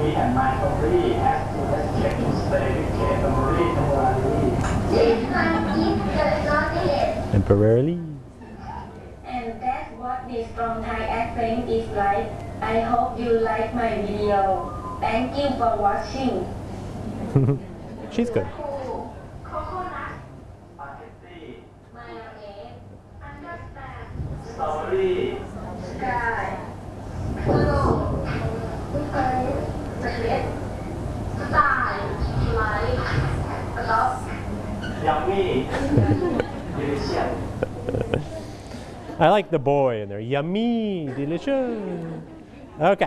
Me and my family have to check to stay with family temporarily. This one is the notice. Temporarily. And that's what the strong Thai accent is like. I hope you like my video. Thank you for watching. She's good. Coconut. Spaghetti. Mayonnaise. Understand. Strawberry. Sky. Blue. Okay. Red. Sky. Light. Love. Yummy. Delicious. I like the boy in there. Yummy, delicious. Okay.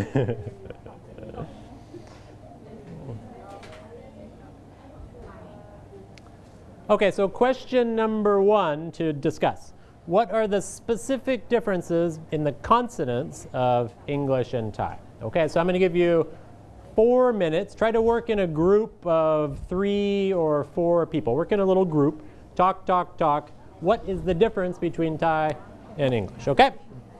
Okay, so question number 1 to discuss. What are the specific differences in the consonants of English and Thai? Okay, so I'm going to give you 4 minutes. Try to work in a group of 3 or 4 people. Work in a little group. Talk, talk, talk. What is the difference between Thai and English? Okay?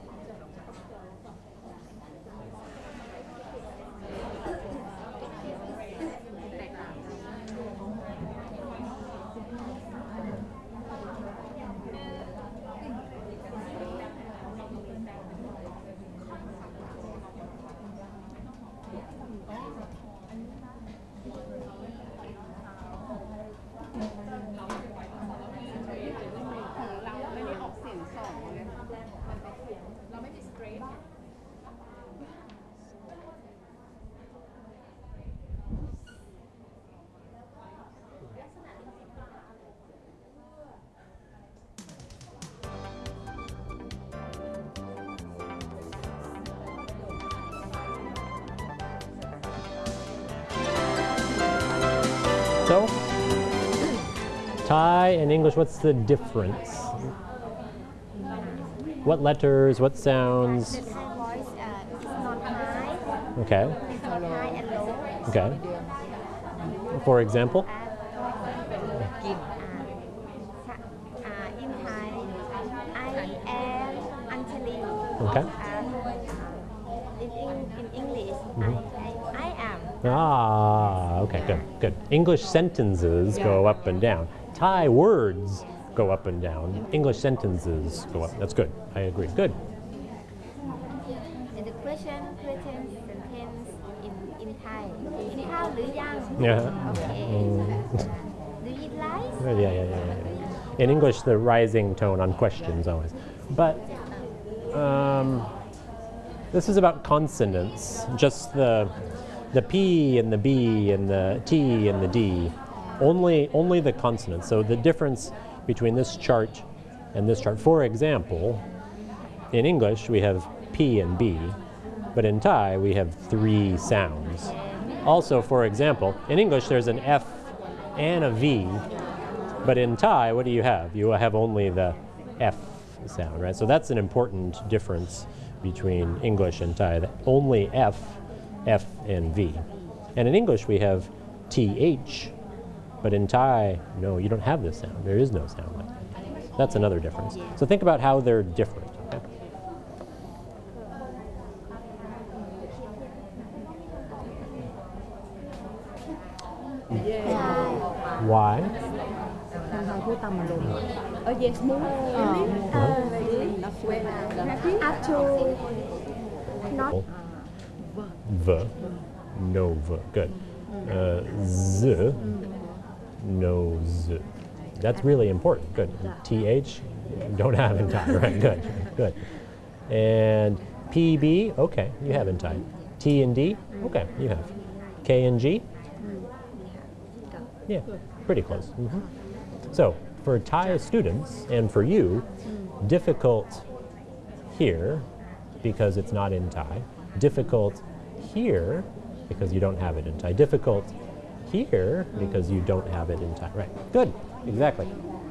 So, Thai and English, what's the difference? What letters, what sounds? The Thai voice is not high. Okay, It's not high and low. okay. For example? In Thai, I am Anjali. Okay. In English, I am. Ah, okay, good, good. English sentences go up and down. Thai words go up and down. English sentences go up. That's good. I agree. Good. And the question sentence in Thai. กินข้าวหรือยัง? Yeah. Okay. Do you eat rice? Yeah. In English, the rising tone on questions always. But this is about consonants. Just the P and the B and the T and the D. Only the consonants. So the difference between this chart and this chart. For example, in English we have P and B, but in Thai we have 3 sounds. Also, for example, in English there's an F and a V, but in Thai what do you have? You have only the F sound, right? So that's an important difference between English and Thai. That only F, and V. And in English we have TH, but in Thai, no, you don't have this sound. There is no sound like that. That's another difference. So think about how they're different. Okay? Why? Yes, more. Actually, not. V, no V. Good. Z, no Z. That's really important. Good. TH, don't have in Thai. Right. Good. Good. And PB, okay, you have in Thai. T and D, okay, you have. K and G, yeah, pretty close. So for Thai students and for you, difficult here because it's not in Thai. Difficult here because you don't have it in Thai. Difficult here because you don't have it in Thai. Right. Good. Exactly.